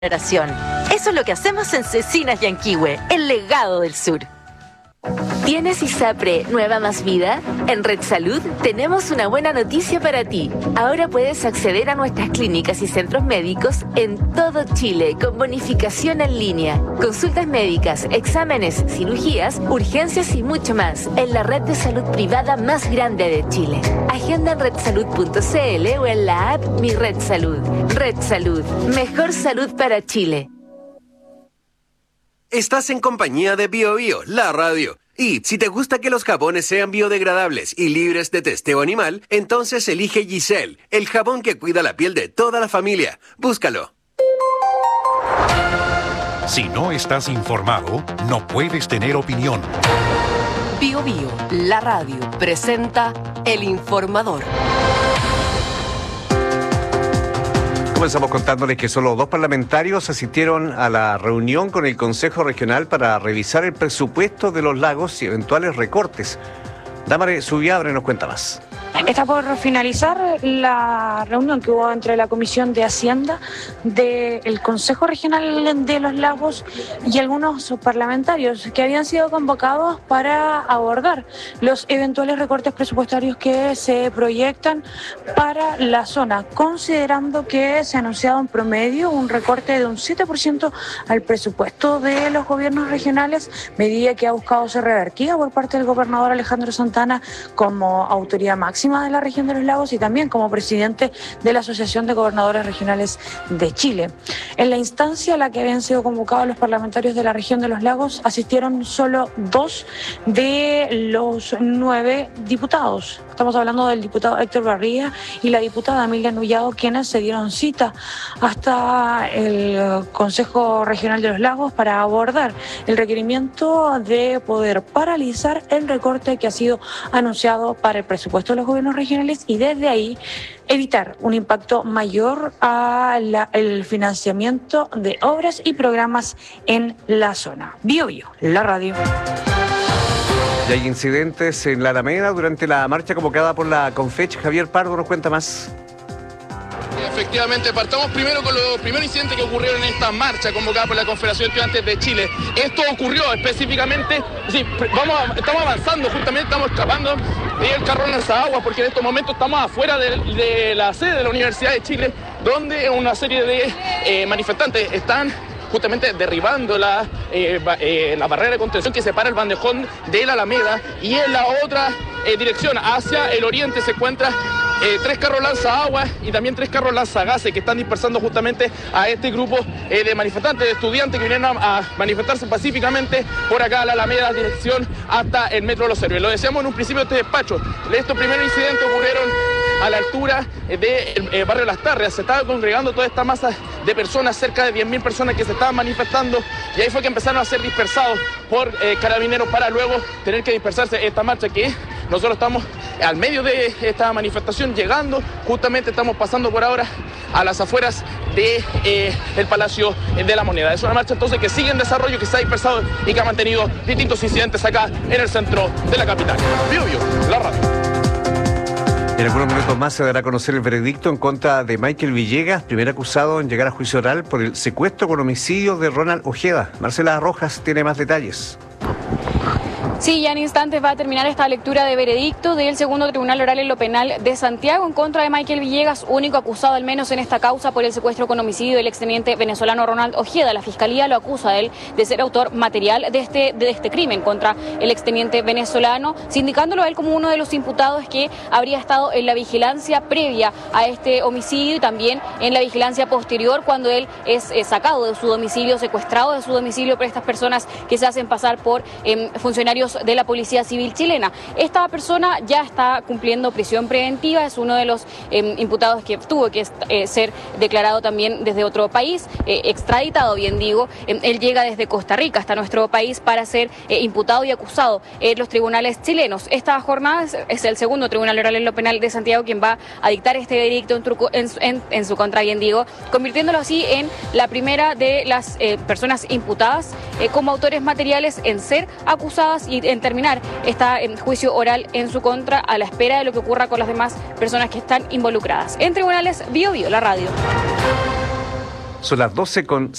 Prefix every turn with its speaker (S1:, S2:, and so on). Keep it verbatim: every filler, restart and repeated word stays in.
S1: Eso es lo que hacemos en Cecinas Yanquihue, el legado del sur.
S2: ¿Tienes ISAPRE Nueva Más Vida? En Red Salud tenemos una buena noticia para ti. Ahora puedes acceder a nuestras clínicas y centros médicos en todo Chile con bonificación en línea, consultas médicas, exámenes, cirugías, urgencias y mucho más en la red de salud privada más grande de Chile. Agenda en red salud punto c l o en la app Mi Red Salud. Red Salud, mejor salud para Chile.
S3: Estás en compañía de Bio Bio, la radio. Y si te gusta que los jabones sean biodegradables y libres de testeo animal, entonces elige Giselle, el jabón que cuida la piel de toda la familia. Búscalo.
S4: Si no estás informado, no puedes tener opinión.
S5: Bio Bio, la radio, presenta El Informador.
S6: Comenzamos contándoles que solo dos parlamentarios asistieron a la reunión con el Consejo Regional para revisar el presupuesto de los lagos y eventuales recortes. Dámare Subiabre nos cuenta más.
S7: Está por finalizar la reunión que hubo entre la Comisión de Hacienda del Consejo Regional de los Lagos y algunos parlamentarios que habían sido convocados para abordar los eventuales recortes presupuestarios que se proyectan para la zona, considerando que se ha anunciado en promedio un recorte de un siete por ciento al presupuesto de los gobiernos regionales, medida que ha buscado ser revertida por parte del gobernador Alejandro Santana como autoridad máxima de la región de los lagos y también como presidente de la Asociación de Gobernadores Regionales de Chile. En la instancia a la que habían sido convocados los parlamentarios de la región de los lagos asistieron solo dos de los nueve diputados. Estamos hablando del diputado Héctor Barría y la diputada Emilia Nullado, quienes se dieron cita hasta el Consejo Regional de los Lagos para abordar el requerimiento de poder paralizar el recorte que ha sido anunciado para el presupuesto de los gobiernos regionales y desde ahí evitar un impacto mayor al financiamiento de obras y programas en la zona. Bio Bio, la radio.
S6: Y hay incidentes en la Alameda durante la marcha convocada por la Confech. Javier Pardo nos cuenta más.
S8: Efectivamente, partamos primero con los primeros incidentes que ocurrieron en esta marcha convocada por la Confederación de Estudiantes de Chile. Esto ocurrió específicamente, sí, vamos a, estamos avanzando, justamente estamos escapando del carro lanzaagua porque en estos momentos estamos afuera de, de la sede de la Universidad de Chile, donde una serie de eh, manifestantes están justamente derribando la, eh, eh, la barrera de contención que separa el bandejón de la Alameda, y en la otra eh, dirección, hacia el oriente, se encuentra eh, tres carros lanzaagua y también tres carros lanzagases que están dispersando justamente a este grupo eh, de manifestantes, de estudiantes que vienen a, a manifestarse pacíficamente por acá a la Alameda, dirección hasta el Metro de los Héroes. Lo decíamos en un principio de este despacho, estos primeros incidentes ocurrieron a la altura del eh, barrio Las Tarrias. Se estaba congregando toda esta masa de personas, cerca de diez mil personas que se estaban manifestando, y ahí fue que empezaron a ser dispersados por eh, carabineros para luego tener que dispersarse esta marcha, que nosotros estamos al medio de esta manifestación llegando, justamente estamos pasando por ahora a las afueras de, eh, del Palacio de la Moneda. Es una marcha entonces que sigue en desarrollo, que se ha dispersado y que ha mantenido distintos incidentes acá en el centro de la capital. Bio Bio, la radio.
S6: En algunos minutos más se dará a conocer el veredicto en contra de Michael Villegas, primer acusado en llegar a juicio oral por el secuestro con homicidio de Ronald Ojeda. Marcela Rojas tiene más detalles.
S9: Sí, ya en instantes va a terminar esta lectura de veredicto del segundo Tribunal Oral en lo Penal de Santiago en contra de Michael Villegas, único acusado al menos en esta causa por el secuestro con homicidio del exteniente venezolano Ronald Ojeda. La Fiscalía lo acusa a él de ser autor material de este, de este crimen contra el exteniente venezolano, sindicándolo a él como uno de los imputados que habría estado en la vigilancia previa a este homicidio y también en la vigilancia posterior cuando él es eh, sacado de su domicilio, secuestrado de su domicilio por estas personas que se hacen pasar por eh, funcionarios de la Policía Civil chilena. Esta persona ya está cumpliendo prisión preventiva, es uno de los eh, imputados que tuvo que eh, ser declarado también desde otro país, eh, extraditado, bien digo. Eh, él llega desde Costa Rica hasta nuestro país para ser eh, imputado y acusado en los tribunales chilenos. Esta jornada es, es el segundo Tribunal Oral en lo Penal de Santiago quien va a dictar este veredicto en, truco, en, en, en su contra, bien digo, convirtiéndolo así en la primera de las eh, personas imputadas eh, como autores materiales en ser acusadas y en terminar este juicio oral en su contra a la espera de lo que ocurra con las demás personas que están involucradas. En tribunales, Bio Bio, la radio.
S6: Son las doce con